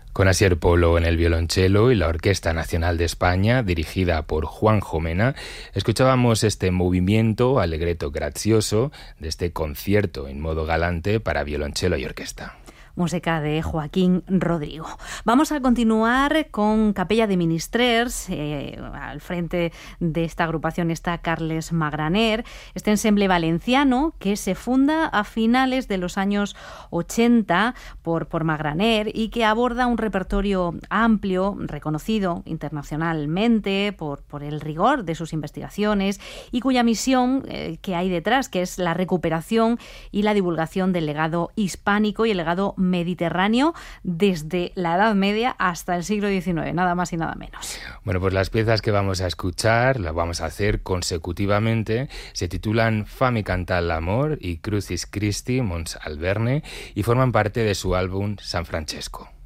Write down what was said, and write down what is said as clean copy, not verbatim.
Con Asier Polo en el violonchelo y la Orquesta Nacional de España, dirigida por Juanjo Mena, escuchábamos este movimiento allegretto grazioso de este concierto en modo galante para violonchelo y orquesta. Música de Joaquín Rodrigo. Vamos a continuar con Capella de Ministrers. Al frente de esta agrupación está Carles Magraner, este ensemble valenciano que se funda a finales de los años 80 por Magraner y que aborda un repertorio amplio, reconocido internacionalmente por el rigor de sus investigaciones y cuya misión que hay detrás, que es la recuperación y la divulgación del legado hispánico y el legado mediterráneo desde la Edad Media hasta el siglo XIX, nada más y nada menos. Bueno, pues las piezas que vamos a escuchar, las vamos a hacer consecutivamente, se titulan Fami cantar l'amor y Crucis Christi Mons Alberne y forman parte de su álbum San Francesco.